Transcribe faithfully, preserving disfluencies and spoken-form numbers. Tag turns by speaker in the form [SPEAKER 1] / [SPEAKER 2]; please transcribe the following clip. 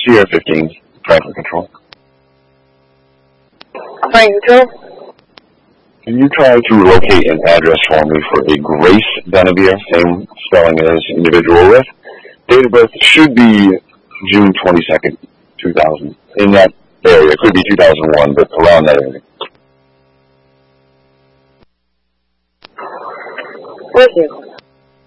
[SPEAKER 1] Sierra fifteen, Franklin Control.
[SPEAKER 2] Franklin Control.
[SPEAKER 1] Can you try to locate an address for me for a Grace Benavir, same spelling as individual with? Date of birth should be June twenty-second, two thousand. In that area. It could be two thousand one, but around that area.
[SPEAKER 2] Thank you.